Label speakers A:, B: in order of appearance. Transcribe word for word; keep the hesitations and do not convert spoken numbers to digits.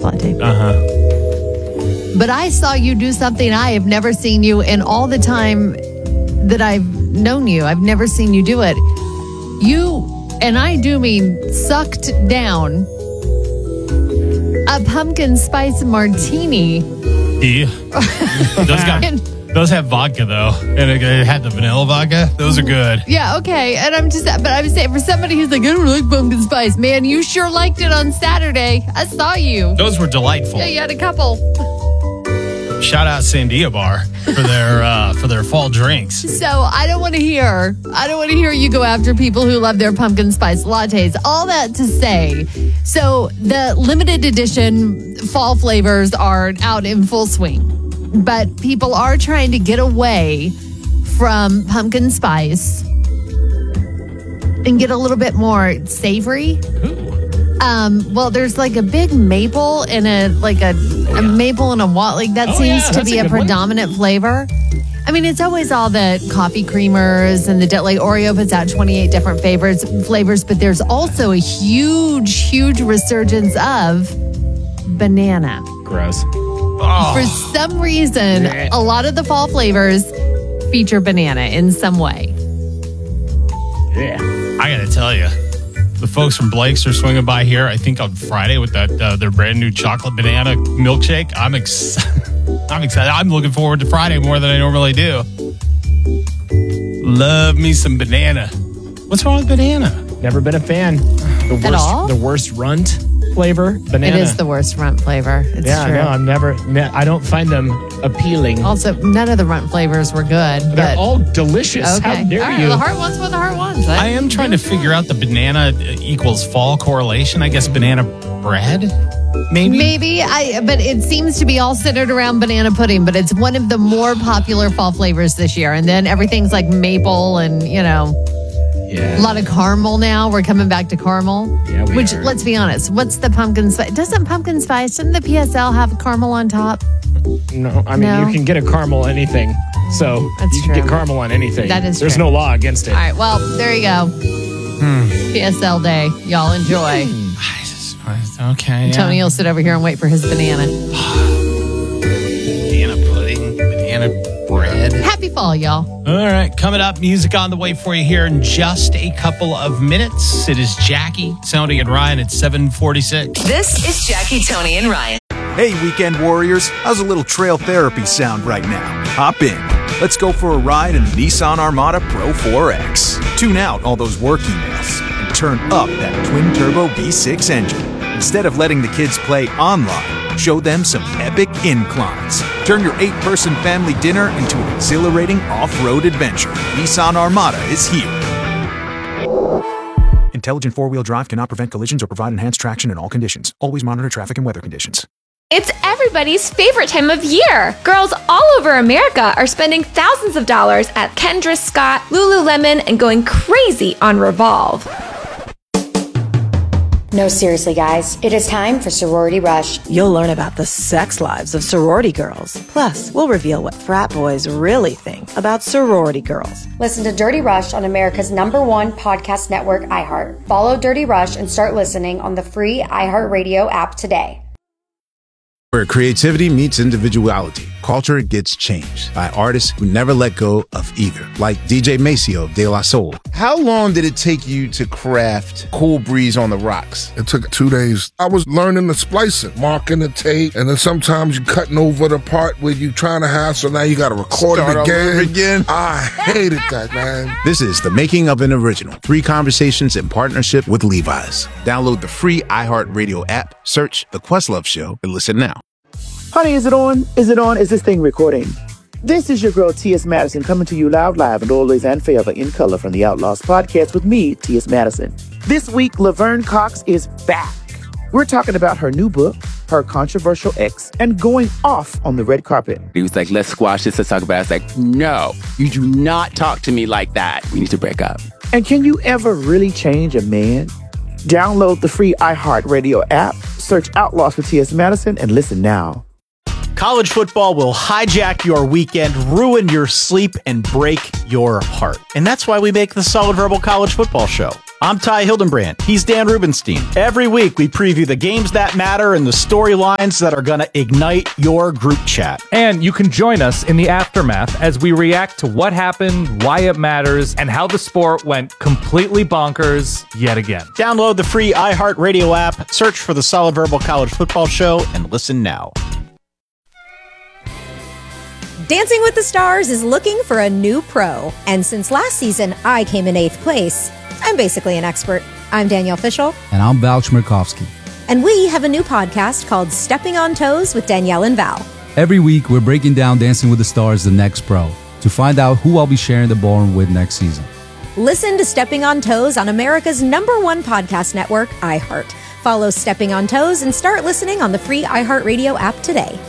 A: latte.
B: Uh-huh.
A: But I saw you do something I have never seen you in all the time that I've known you. I've never seen you do it. You, and I do mean sucked down a pumpkin spice martini.
B: Yeah. Those, got, those have vodka, though. And it, it had the vanilla vodka. Those are good.
A: Yeah, okay. And I'm just, but I'm saying for somebody who's like, I don't like pumpkin spice, man, you sure liked it on Saturday. I saw you.
B: Those were delightful.
A: Yeah, you had a couple.
B: Shout out Sandia Bar for their uh, for their fall drinks.
A: So I don't want to hear, I don't want to hear you go after people who love their pumpkin spice lattes. All that to say, so the limited edition fall flavors are out in full swing, but people are trying to get away from pumpkin spice and get a little bit more savory.
B: Ooh.
A: Um, well, there's like a big maple and a like a, oh, yeah. a maple and a what like that
B: oh,
A: seems
B: yeah,
A: to be a, a predominant one. Flavor. I mean, it's always all the coffee creamers and the like Oreo puts out twenty-eight different flavors flavors, but there's also a huge, huge resurgence of banana.
C: Gross.
B: Oh.
A: For some reason, a lot of the fall flavors feature banana in some way.
B: Yeah, I gotta tell you. The folks from Blake's are swinging by here, I think, on Friday with that uh, their brand new chocolate banana milkshake. I'm excited. I'm excited. I'm looking forward to Friday more than I normally do. Love me some banana. What's wrong with banana?
C: Never been a fan. The worst,
A: At all?
C: The worst runt flavor, banana.
A: It is the worst runt flavor. It's
C: yeah,
A: true.
C: no, I'm never. I don't find them appealing.
A: Also, none of the runt flavors were good.
C: They're
A: but,
C: all delicious.
A: okay.
C: How dare
A: all right,
C: you?
A: The heart ones were the heart ones.
B: I am trying to figure out the banana equals fall correlation. I guess banana bread, maybe?
A: Maybe, I. but it seems to be all centered around banana pudding, but it's one of the more popular fall flavors this year. And then everything's like maple and, you know,
C: yeah.
A: a lot of caramel now. We're coming back to caramel.
C: Yeah, we
A: Which,
C: are.
A: let's be honest, what's the pumpkin spice? Doesn't pumpkin spice, doesn't the P S L have caramel on top?
C: No, I mean,
A: No.
C: you can get a caramel anything. So
A: That's
C: you can
A: true.
C: get caramel on anything.
A: That is
C: There's
A: true.
C: no law against it.
A: All right, well, there you go.
B: Hmm.
A: P S L day. Y'all enjoy.
B: Okay. Yeah.
A: Tony will sit over here and wait for his banana.
B: Banana pudding, banana bread.
A: Happy fall, y'all.
B: All right, coming up, music on the way for you here in just a couple of minutes. It is Jackie, Tony, and Ryan at seven forty-six.
D: This is Jackie, Tony, and Ryan.
E: Hey, weekend warriors, how's a little trail therapy sound right now? Hop in. Let's go for a ride in the Nissan Armada Pro four X. Tune out all those work emails and turn up that twin-turbo V six engine. Instead of letting the kids play online, show them some epic inclines. Turn your eight-person family dinner into an exhilarating off-road adventure. Nissan Armada is here. Intelligent four-wheel drive cannot prevent collisions or provide enhanced traction in all conditions. Always monitor traffic and weather conditions.
F: It's everybody's favorite time of year. Girls all over America are spending thousands of dollars at Kendra Scott, Lululemon, and going crazy on Revolve.
G: No, seriously, guys. It is time for Sorority Rush.
H: You'll learn about the sex lives of sorority girls. Plus, we'll reveal what frat boys really think about sorority girls.
G: Listen to Dirty Rush on America's number one podcast network, iHeart. Follow Dirty Rush and start listening on the free iHeartRadio app today.
I: Where creativity meets individuality, culture gets changed by artists who never let go of either, like D J Maceo of De La Soul.
J: How long did it take you to craft Cool Breeze on the Rocks?
K: It took two days. I was learning the splicing, marking the tape, and then sometimes you cutting over the part where you trying to have, so now you got to record
I: Start
K: it again.
I: over again.
K: I hated that, man.
I: This is The Making of an Original. Three conversations in partnership with Levi's. Download the free iHeartRadio app, search The Questlove Show, and listen now.
L: Honey, is it on? Is it on? Is this thing recording? This is your girl, T S. Madison, coming to you loud, live, and always and forever in color from the Outlaws podcast with me, T S. Madison. This week, Laverne Cox is back. We're talking about her new book, her controversial ex, and going off on the red carpet.
M: He was like, let's squash this, let's talk about it. I was like, no, you do not talk to me like that. We need to break up.
L: And can you ever really change a man? Download the free iHeartRadio app, search Outlaws for T S. Madison, and listen now.
N: College football will hijack your weekend, ruin your sleep, and break your heart. And that's why we make the Solid Verbal College Football Show. I'm Ty Hildenbrand. He's Dan Rubenstein. Every week, we preview the games that matter and the storylines that are going to ignite your group chat.
O: And you can join us in the aftermath as we react to what happened, why it matters, and how the sport went completely bonkers yet again.
N: Download the free iHeartRadio app, search for the Solid Verbal College Football Show, and listen now.
P: Dancing with the Stars is looking for a new pro. And since last season, I came in eighth place. I'm basically an expert. I'm Danielle Fishel.
Q: And I'm Val Chmerkovsky.
P: And we have a new podcast called Stepping on Toes with Danielle and Val.
Q: Every week, we're breaking down Dancing with the Stars, the next pro, to find out who I'll be sharing the ballroom with next season.
P: Listen to Stepping on Toes on America's number one podcast network, iHeart. Follow Stepping on Toes and start listening on the free iHeartRadio app today.